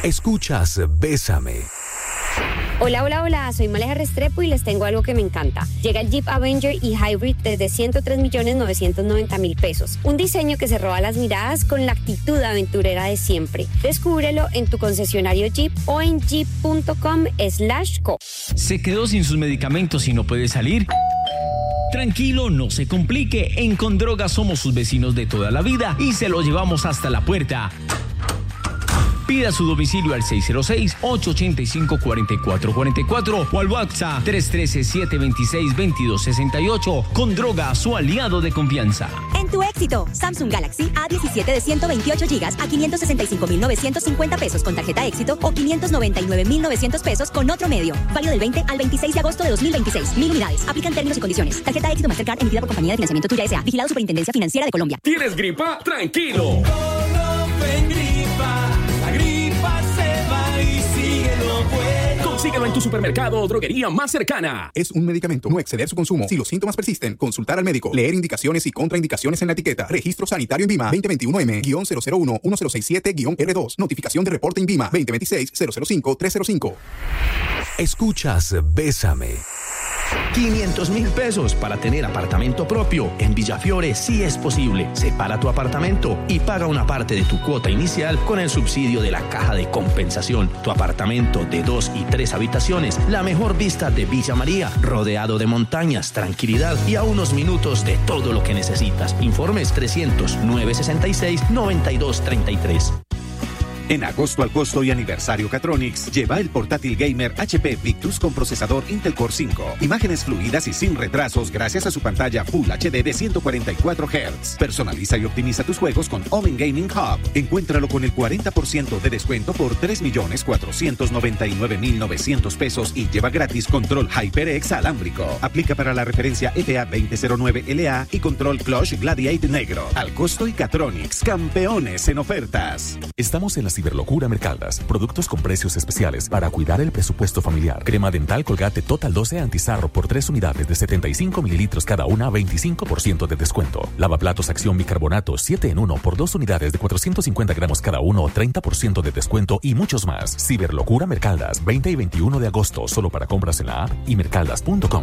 Escuchas Bésame. Hola, hola, hola, soy Maleja Restrepo y les tengo algo que me encanta. Llega el Jeep Avenger y Hybrid desde 103.990.000 pesos. Un diseño que se roba las miradas con la actitud aventurera de siempre. Descúbrelo en tu concesionario Jeep o en jeep.com/co. ¿Se quedó sin sus medicamentos y no puede salir? Tranquilo, no se complique. En Condroga somos sus vecinos de toda la vida y se lo llevamos hasta la puerta. Pida su domicilio al 606-885-4444 o al WhatsApp 313-726-2268. Condroga, su aliado de confianza. En tu éxito, Samsung Galaxy A17 de 128 GB a 565.950 pesos con tarjeta éxito o 599.900 pesos con otro medio. Válido del 20 al 26 de agosto de 2026. 1000 unidades. Aplican términos y condiciones. Tarjeta éxito Mastercard emitida por Compañía de Financiamiento Tuya S.A. Vigilado Superintendencia Financiera de Colombia. ¿Tienes gripa? Tranquilo. Consíguelo en tu supermercado o droguería más cercana. Es un medicamento. No exceder su consumo. Si los síntomas persisten, consultar al médico. Leer indicaciones y contraindicaciones en la etiqueta. Registro Sanitario INVIMA 2021M-001-1067-R2. Notificación de reporte INVIMA 2026-005-305. Escuchas Bésame. 500.000 pesos para tener apartamento propio. En Villafiore sí es posible. Separa tu apartamento y paga una parte de tu cuota inicial con el subsidio de la Caja de Compensación. Tu apartamento de 2 y 3 habitaciones, la mejor vista de Villa María, rodeado de montañas, tranquilidad y a unos minutos de todo lo que necesitas. Informes 300-966-9233. En agosto al costo y aniversario Catronics, lleva el portátil gamer HP Victus con procesador Intel Core 5. Imágenes fluidas y sin retrasos gracias a su pantalla Full HD de 144 Hz. Personaliza y optimiza tus juegos con Omen Gaming Hub. Encuéntralo con el 40% de descuento por 3.499.900 pesos y lleva gratis control HyperX alámbrico. Aplica para la referencia FA 2009LA y control Clutch Gladiator negro. Al costo y Catronics, campeones en ofertas. Estamos en la Ciberlocura Mercaldas. Productos con precios especiales para cuidar el presupuesto familiar. Crema dental Colgate Total 12 Antizarro por 3 unidades de 75 mililitros cada una, 25% de descuento. Lavaplatos Acción Bicarbonato 7 en 1 por 2 unidades de 450 gramos cada uno, 30% de descuento y muchos más. Ciberlocura Mercaldas, 20 y 21 de agosto, solo para compras en la app y mercaldas.com.